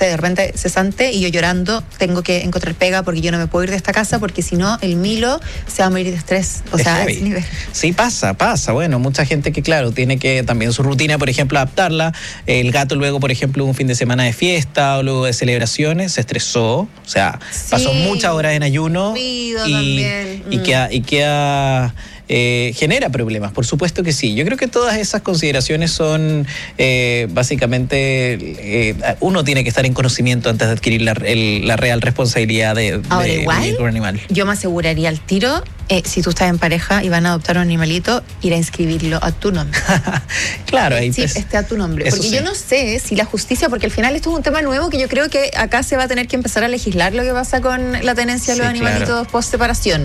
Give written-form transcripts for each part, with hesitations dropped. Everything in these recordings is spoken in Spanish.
sé, de repente cesante y yo llorando, tengo que encontrar pega porque yo no me puedo ir de esta casa porque si no, el Milo se va a morir de estrés. O sea, a ese nivel. Sí, pasa. Bueno, mucha gente que, claro, tiene que también su rutina, por ejemplo, adaptarla. El gato luego, por ejemplo, un fin de semana de fiesta o luego de celebraciones, se estresó. O sea, pasó muchas horas en ayuno y queda genera problemas, por supuesto que sí. Yo creo que todas esas consideraciones son básicamente uno tiene que estar en conocimiento antes de adquirir la real responsabilidad de un animal. Yo me aseguraría al tiro, si tú estás en pareja y van a adoptar un animalito, ir a inscribirlo a tu nombre. Claro, ahí sí, esté a tu nombre. Porque yo no sé si la justicia, porque al final esto es un tema nuevo que yo creo que acá se va a tener que empezar a legislar lo que pasa con la tenencia de los animalitos post separación.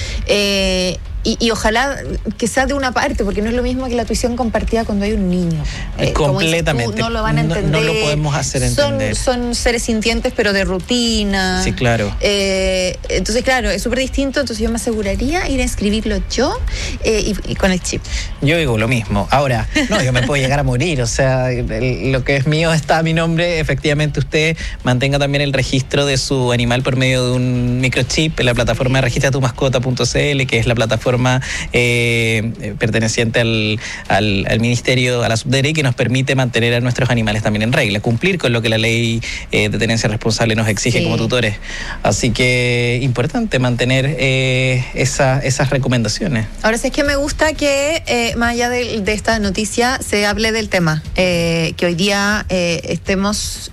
Y ojalá que sea de una parte, porque no es lo mismo que la tuición compartida cuando hay un niño. Completamente. Tú, no lo van a entender. No lo podemos hacer entender. Son seres sintientes, pero de rutina. Sí, claro. Entonces, claro, es súper distinto. Entonces yo me aseguraría ir a inscribirlo yo y con el chip. Yo digo lo mismo. Ahora, no, yo me puedo llegar a morir. O sea, lo que es mío está a mi nombre. Efectivamente, usted mantenga también el registro de su animal por medio de un microchip en la plataforma de registratumascota.cl, que es la plataforma perteneciente al Ministerio, a la Subdere, que nos permite mantener a nuestros animales también en regla, cumplir con lo que la ley de tenencia responsable nos exige como tutores. Así que importante mantener esas recomendaciones. Ahora sí, es que me gusta que más allá de esta noticia se hable del tema, que hoy día estemos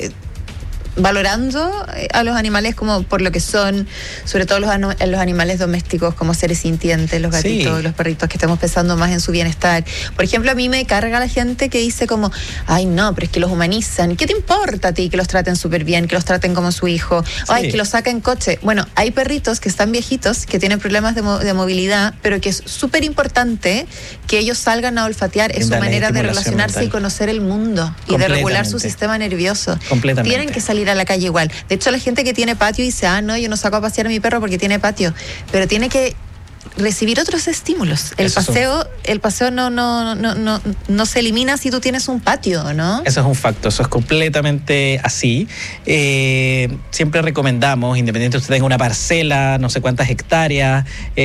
valorando a los animales como por lo que son, sobre todo los animales domésticos como seres sintientes, los gatitos, los perritos, que estemos pensando más en su bienestar. Por ejemplo, a mí me carga la gente que dice como, ay no, pero es que los humanizan. ¿Qué te importa a ti que los traten súper bien, que los traten como su hijo? Ay, que los saquen coche. Bueno, hay perritos que están viejitos, que tienen problemas de movilidad, pero que es súper importante que ellos salgan a olfatear. Es su manera de relacionarse y conocer el mundo y de regular su sistema nervioso. Tienen que salir a la calle igual. De hecho, la gente que tiene patio dice, no, yo no saco a pasear a mi perro porque tiene patio, pero tiene que recibir otros estímulos. El paseo no se elimina si tú tienes un patio, ¿no? Eso es un facto, eso es completamente así. Siempre recomendamos, independiente de que usted tenga una parcela, no sé cuántas hectáreas,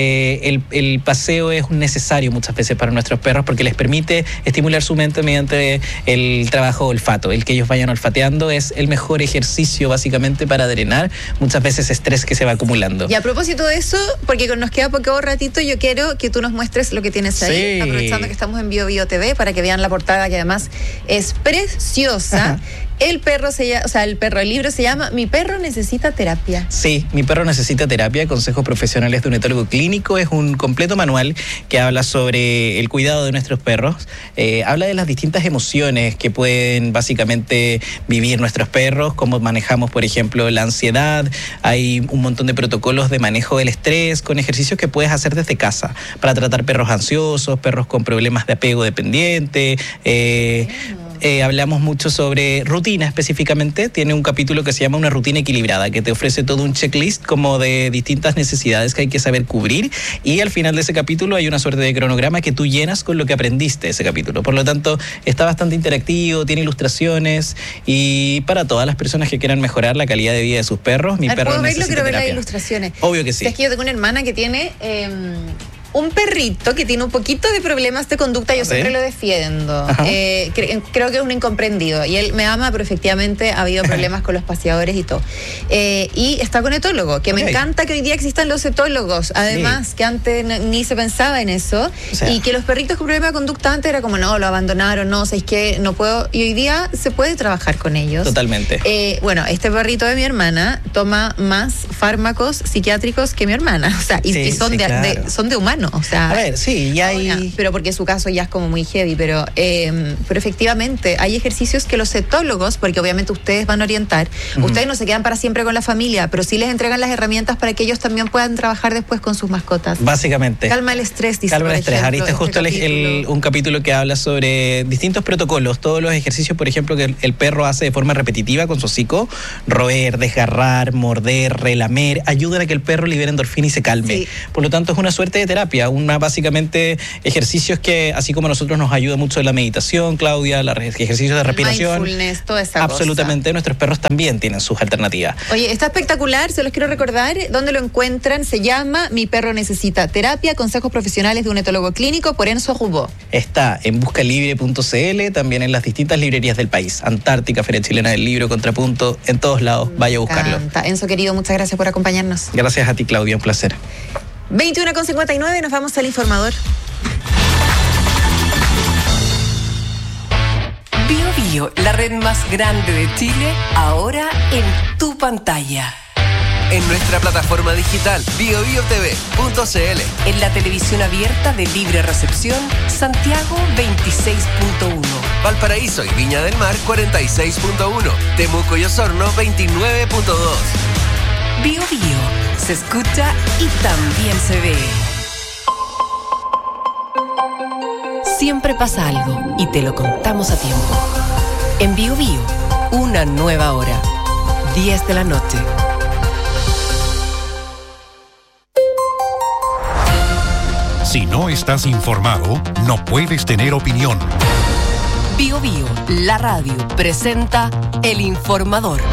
el paseo es necesario muchas veces para nuestros perros porque les permite estimular su mente mediante el trabajo olfato. El que ellos vayan olfateando es el mejor ejercicio básicamente para drenar muchas veces estrés que se va acumulando. Y a propósito de eso, porque nos queda poco ratito, yo quiero que tú nos muestres lo que tienes ahí, aprovechando que estamos en Bio TV, para que vean la portada, que además es preciosa. El libro se llama Mi perro necesita terapia. Sí, Mi perro necesita terapia, consejos profesionales de un etólogo clínico. Es un completo manual que habla sobre el cuidado de nuestros perros. Habla de las distintas emociones que pueden básicamente vivir nuestros perros, cómo manejamos, por ejemplo, la ansiedad. Hay un montón de protocolos de manejo del estrés con ejercicios que puedes hacer desde casa para tratar perros ansiosos, perros con problemas de apego dependiente. Hablamos mucho sobre rutina específicamente. Tiene un capítulo que se llama Una rutina equilibrada, que te ofrece todo un checklist como de distintas necesidades que hay que saber cubrir, y al final de ese capítulo hay una suerte de cronograma que tú llenas con lo que aprendiste de ese capítulo. Por lo tanto, está bastante interactivo, tiene ilustraciones, y para todas las personas que quieran mejorar la calidad de vida de sus perros, Mi perro necesita terapia. Ver las ilustraciones. Obvio que sí. Es que yo tengo una hermana que tiene un perrito que tiene un poquito de problemas de conducta. Yo siempre lo defiendo. Creo que es un incomprendido. Y él me ama, pero efectivamente ha habido problemas con los paseadores y todo. Y está con etólogo, que me encanta que hoy día existan los etólogos. Además, que antes ni se pensaba en eso. Y que los perritos con problemas de conducta antes era como, no, lo abandonaron, no, ¿sabes qué? No puedo. Y hoy día se puede trabajar con ellos. Totalmente. Bueno, este perrito de mi hermana toma más fármacos psiquiátricos que mi hermana. O sea, y son de humanos. O sea, a ver, sí, ya hay... Pero porque su caso ya es como muy heavy, pero efectivamente hay ejercicios que los etólogos, porque obviamente ustedes van a orientar, ustedes no se quedan para siempre con la familia, pero sí les entregan las herramientas para que ellos también puedan trabajar después con sus mascotas. Básicamente. Calma el estrés, dice. Calma el estrés. Ahorita justo un capítulo que habla sobre distintos protocolos, todos los ejercicios, por ejemplo, que el perro hace de forma repetitiva con su hocico: roer, desgarrar, morder, relamer, ayudan a que el perro libere endorfina y se calme. Por lo tanto, es una suerte de terapia. crioterapia, básicamente ejercicios que, así como a nosotros nos ayuda mucho la meditación, Claudia, ejercicios de respiración, mindfulness, toda esa absolutamente cosa. Nuestros perros también tienen sus alternativas. Oye, está espectacular, se los quiero recordar. ¿Dónde lo encuentran? Se llama Mi Perro Necesita Terapia, consejos profesionales de un etólogo clínico por Enzo Jubó. Está en buscalibre.cl, también en las distintas librerías del país. Antártica, Feria Chilena del Libro, Contrapunto, en todos lados. Vaya a buscarlo. Enzo, querido, muchas gracias por acompañarnos. Gracias a ti, Claudia, un placer. 21:59, nos vamos al informador. Bio Bio, la red más grande de Chile, ahora en tu pantalla. En nuestra plataforma digital biobiotv.cl. En la televisión abierta de libre recepción, Santiago 26.1. Valparaíso y Viña del Mar 46.1. Temuco y Osorno 29.2. Bio Bio, se escucha y también se ve. Siempre pasa algo y te lo contamos a tiempo. En Bio Bio, una nueva hora. 10 de la noche. Si no estás informado, no puedes tener opinión. Bio Bio, la radio, presenta El Informador.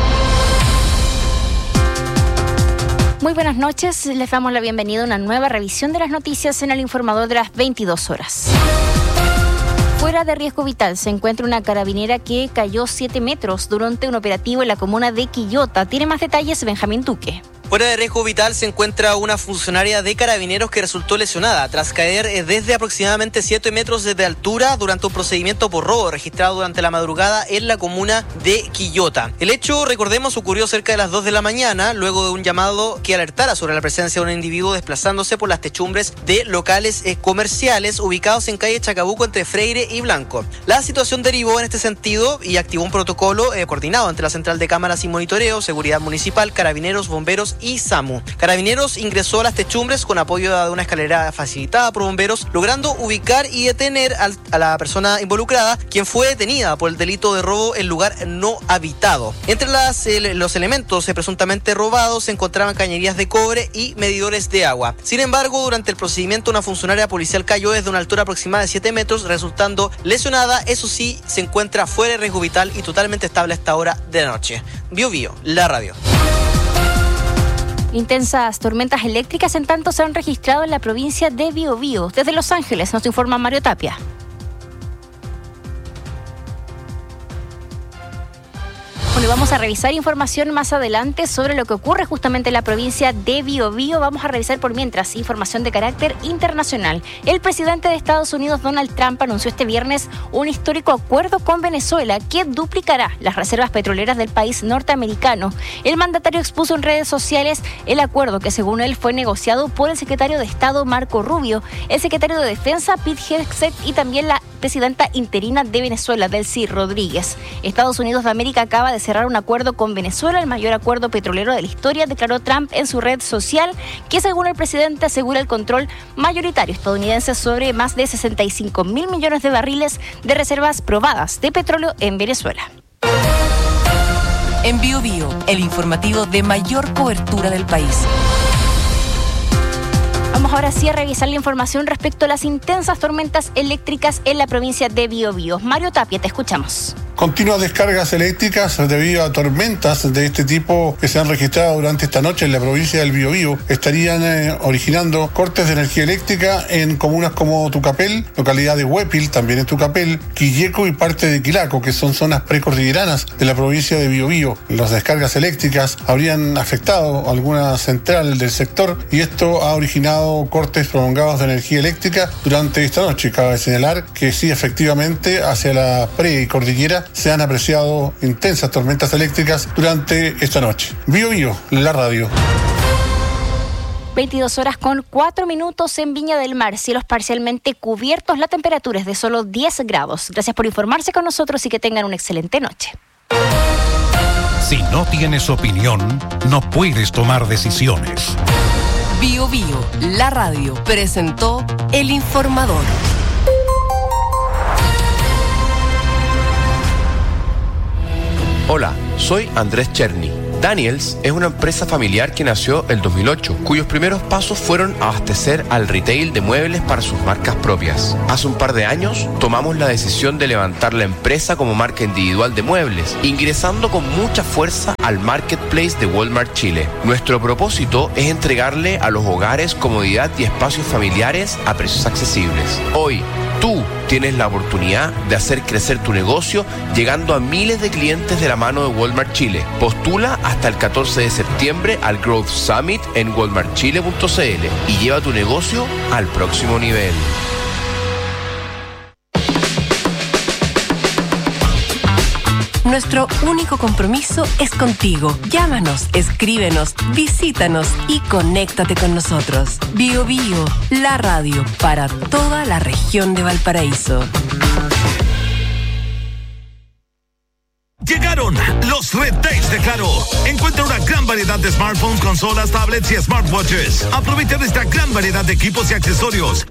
Muy buenas noches, les damos la bienvenida a una nueva revisión de las noticias en El Informador de las 22 horas. Fuera de riesgo vital se encuentra una carabinera que cayó 7 metros durante un operativo en la comuna de Quillota. Tiene más detalles Benjamín Duque. Fuera de riesgo vital se encuentra una funcionaria de Carabineros que resultó lesionada tras caer desde aproximadamente 7 metros de altura durante un procedimiento por robo registrado durante la madrugada en la comuna de Quillota. El hecho, recordemos, ocurrió cerca de las 2 de la mañana, luego de un llamado que alertara sobre la presencia de un individuo desplazándose por las techumbres de locales comerciales ubicados en calle Chacabuco entre Freire y Blanco. La situación derivó en este sentido y activó un protocolo coordinado entre la Central de Cámaras y Monitoreo, Seguridad Municipal, Carabineros, Bomberos y SAMU. Carabineros ingresó a las techumbres con apoyo de una escalera facilitada por bomberos, logrando ubicar y detener a la persona involucrada, quien fue detenida por el delito de robo en lugar no habitado. Entre los elementos presuntamente robados se encontraban cañerías de cobre y medidores de agua. Sin embargo, durante el procedimiento una funcionaria policial cayó desde una altura aproximada de 7 metros, resultando lesionada. Eso sí, se encuentra fuera de riesgo vital y totalmente estable a esta hora de la noche. Bio Bio, la radio. Intensas tormentas eléctricas en tanto se han registrado en la provincia de Biobío. Desde Los Ángeles nos informa Mario Tapia. Bueno, vamos a revisar información más adelante sobre lo que ocurre justamente en la provincia de Biobío. Vamos a revisar por mientras información de carácter internacional. El presidente de Estados Unidos, Donald Trump, anunció este viernes un histórico acuerdo con Venezuela que duplicará las reservas petroleras del país norteamericano. El mandatario expuso en redes sociales el acuerdo que, según él, fue negociado por el secretario de Estado, Marco Rubio, el secretario de Defensa, Pete Hegseth, y también la presidenta interina de Venezuela, Delcy Rodríguez. Estados Unidos de América acaba de cerrar un acuerdo con Venezuela, el mayor acuerdo petrolero de la historia, declaró Trump en su red social, que según el presidente asegura el control mayoritario estadounidense sobre más de 65.000 millones de barriles de reservas probadas de petróleo en Venezuela. En Bio Bio, el informativo de mayor cobertura del país. Vamos ahora sí a revisar la información respecto a las intensas tormentas eléctricas en la provincia de Biobío. Mario Tapia, te escuchamos. Continuas descargas eléctricas debido a tormentas de este tipo que se han registrado durante esta noche en la provincia del Biobío estarían originando cortes de energía eléctrica en comunas como Tucapel, localidad de Huépil, también en Tucapel, Quilleco y parte de Quilaco, que son zonas precordilleranas de la provincia de Biobío. Las descargas eléctricas habrían afectado alguna central del sector y esto ha originado cortes prolongados de energía eléctrica durante esta noche. Cabe señalar que sí, efectivamente, hacia la precordillera se han apreciado intensas tormentas eléctricas durante esta noche. Bio Bio, la radio. 22 horas con 4 minutos en Viña del Mar, cielos parcialmente cubiertos, la temperatura es de solo 10 grados. Gracias por informarse con nosotros y que tengan una excelente noche. Si no tienes opinión, no puedes tomar decisiones. Bio Bio, la radio, presentó El Informador. Hola, soy Andrés Cherny. Daniels es una empresa familiar que nació en 2008, cuyos primeros pasos fueron abastecer al retail de muebles para sus marcas propias. Hace un par de años tomamos la decisión de levantar la empresa como marca individual de muebles, ingresando con mucha fuerza al marketplace de Walmart Chile. Nuestro propósito es entregarle a los hogares comodidad y espacios familiares a precios accesibles. Hoy, tú tienes la oportunidad de hacer crecer tu negocio llegando a miles de clientes de la mano de Walmart Chile. Postula hasta el 14 de septiembre al Growth Summit en walmartchile.cl y lleva tu negocio al próximo nivel. Nuestro único compromiso es contigo. Llámanos, escríbenos, visítanos y conéctate con nosotros. Bio Bio, la radio para toda la región de Valparaíso. Llegaron los Red Days de Claro. Encuentra una gran variedad de smartphones, consolas, tablets y smartwatches. Aprovecha de esta gran variedad de equipos y accesorios.